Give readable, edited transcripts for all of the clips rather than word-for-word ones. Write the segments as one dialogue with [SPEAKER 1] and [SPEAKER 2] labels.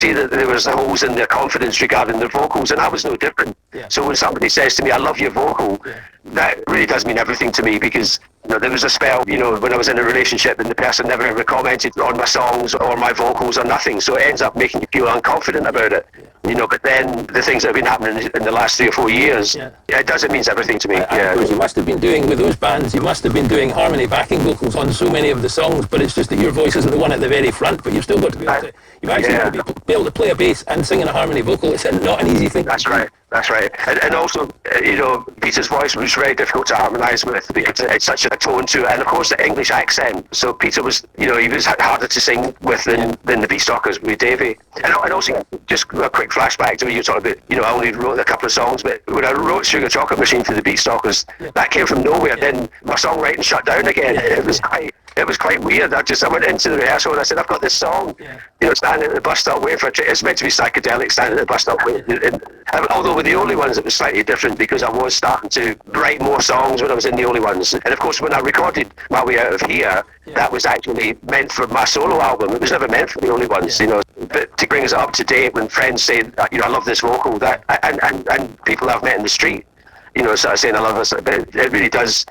[SPEAKER 1] see that there was holes in their confidence regarding their vocals, and I was no different.
[SPEAKER 2] Yeah.
[SPEAKER 1] So when somebody says to me, "I love your vocal," that really does mean everything to me, because there was a spell, when I was in a relationship and the person never ever commented on my songs or my vocals or nothing, so it ends up making you feel unconfident about it. But then the things that have been happening in the last 3 or 4 years, it does, it means everything to me.
[SPEAKER 2] I suppose you must have been doing, with those bands, you must have been doing harmony backing vocals on so many of the songs, but it's just that your voice isn't the one at the very front, but you've still got to be able to, you've actually got to be able to play a bass and sing in a harmony vocal. It's not an easy thing.
[SPEAKER 1] That's right. That's right. And also, Peter's voice was very difficult to harmonise with, because it's such a tone to it. And of course, the English accent. So Peter was, he was harder to sing with than the Beatstalkers with Davey. And also, just a quick flashback to what you were talking about, I only wrote a couple of songs, but when I wrote Sugar Chocolate Machine for the Beatstalkers, that came from nowhere. Then my songwriting shut down again. It was quite weird. I went into the rehearsal and I said, "I've got this song, standing at the bus stop waiting for a train." It's meant to be psychedelic, standing at the bus stop waiting. And although with the Only Ones it was slightly different, because I was starting to write more songs when I was in the Only Ones. And of course, when I recorded My Way Out of Here, that was actually meant for my solo album. It was never meant for the Only Ones, But to bring us up to date, when friends say, "I love this vocal," that and people I've met in the street, sort of saying, "I love this," but it really does.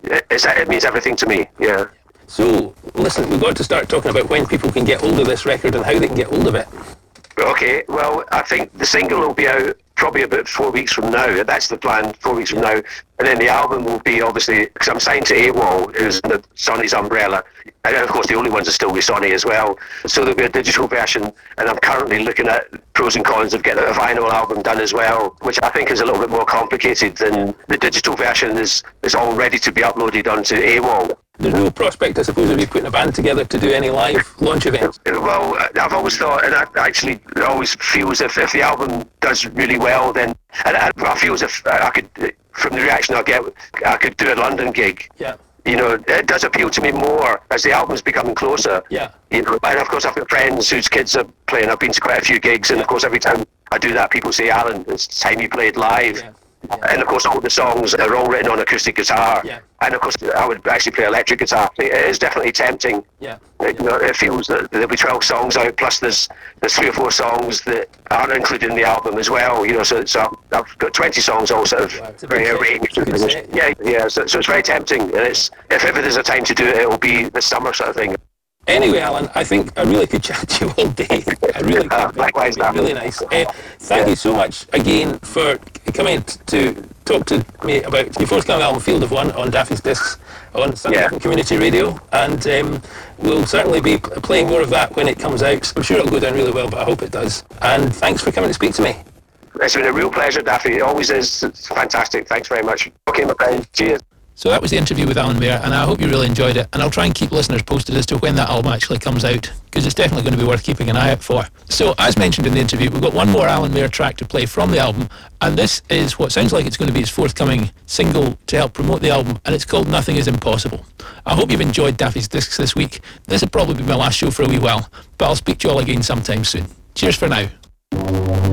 [SPEAKER 1] It means everything to me. Yeah.
[SPEAKER 2] So, listen, we've got to start talking about when people can get hold of this record and how they can get hold of it.
[SPEAKER 1] Okay, well, I think the single will be out probably about 4 weeks from now. That's the plan, 4 weeks from now. And then the album will be, obviously, because I'm signed to AWOL, who's under Sony's umbrella. And of course, the Only Ones are still with Sony as well. So there'll be a digital version. And I'm currently looking at pros and cons of getting a vinyl album done as well, which I think is a little bit more complicated than the digital version is all ready to be uploaded onto AWOL.
[SPEAKER 2] There's no prospect, I suppose, of you putting a band together to do any live launch events?
[SPEAKER 1] Well, I've always thought, and I actually always feel as if the album does really well, then, and I feel as if I could, from the reaction I get, I could do a London gig.
[SPEAKER 2] Yeah.
[SPEAKER 1] It does appeal to me more as the album's becoming closer.
[SPEAKER 2] Yeah.
[SPEAKER 1] And of course I've got friends whose kids are playing. I've been to quite a few gigs, and of course every time I do that, people say, "Alan, it's time you played live."
[SPEAKER 2] Yeah.
[SPEAKER 1] And of course all the songs are all written on acoustic guitar.
[SPEAKER 2] Yeah.
[SPEAKER 1] And of course I would actually play electric guitar. It is definitely tempting.
[SPEAKER 2] Yeah.
[SPEAKER 1] It feels that there'll be 12 songs out, plus there's 3 or 4 songs that aren't included in the album as well. So I've got 20 songs all sort of very arranged. Yeah. So it's very tempting. And if ever there's a time to do it, it'll be the summer sort of thing.
[SPEAKER 2] Anyway, Alan, I think I really could chat to you all day. I really could.
[SPEAKER 1] Likewise,
[SPEAKER 2] it's really nice. Thank you so much again for coming to talk to me about your forthcoming album, Field of One, on Daffy's Discs on Southampton Community Radio. And we'll certainly be playing more of that when it comes out. I'm sure it'll go down really well, but I hope it does. And thanks for coming to speak to me.
[SPEAKER 1] It's been a real pleasure, Daffy. It always is. It's fantastic. Thanks very much. Okay, my friend. Cheers.
[SPEAKER 2] So that was the interview with Alan Mayer, and I hope you really enjoyed it. And I'll try and keep listeners posted as to when that album actually comes out, because it's definitely going to be worth keeping an eye out for. So, as mentioned in the interview, we've got one more Alan Mayer track to play from the album, and this is what sounds like it's going to be his forthcoming single to help promote the album, and it's called Nothing Is Impossible. I hope you've enjoyed Daffy's Discs this week. This will probably be my last show for a wee while, but I'll speak to you all again sometime soon. Cheers for now.